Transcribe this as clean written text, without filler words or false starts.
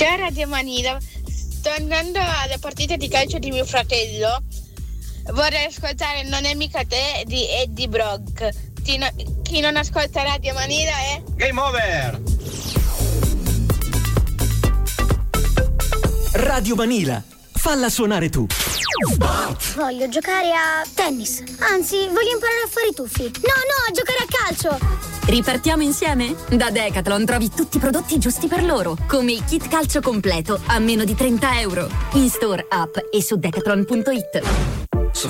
Ciao Radio Manila, sto andando alla partita di calcio di mio fratello. Vorrei ascoltare Non è mica te di Eddie Brock. Chi non ascolta Radio Manila è Game Over. Radio Manila, falla suonare tu. Voglio giocare a tennis. Anzi, voglio imparare a fare i tuffi. No, a giocare a calcio. Ripartiamo insieme? Da Decathlon trovi tutti i prodotti giusti per loro, come il kit calcio completo a meno di €30. In store, app e su decathlon.it.